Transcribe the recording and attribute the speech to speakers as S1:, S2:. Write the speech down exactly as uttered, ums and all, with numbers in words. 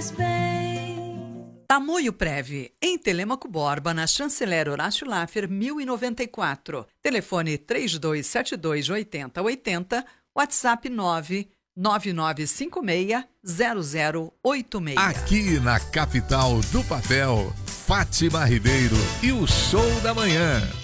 S1: faz bem.
S2: Tamoio Prev, em Telêmaco Borba, na Chanceler Horácio Laffer, mil e noventa e quatro. Telefone três dois sete dois, oito zero oito zero, WhatsApp nove nove nove cinco seis zero zero oito seis.
S3: Aqui na capital do papel, Fátima Ribeiro e o Show da Manhã.